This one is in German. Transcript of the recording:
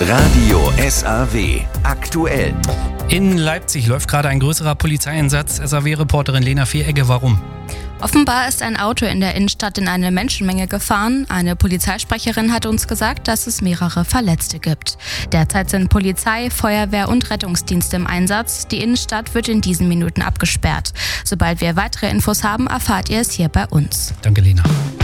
Radio SAW aktuell. In Leipzig läuft gerade ein größerer Polizeieinsatz. SAW-Reporterin Lena Vieregge, warum? Offenbar ist ein Auto in der Innenstadt in eine Menschenmenge gefahren. Eine Polizeisprecherin hat uns gesagt, dass es mehrere Verletzte gibt. Derzeit sind Polizei, Feuerwehr und Rettungsdienste im Einsatz. Die Innenstadt wird in diesen Minuten abgesperrt. Sobald wir weitere Infos haben, erfahrt ihr es hier bei uns. Danke, Lena.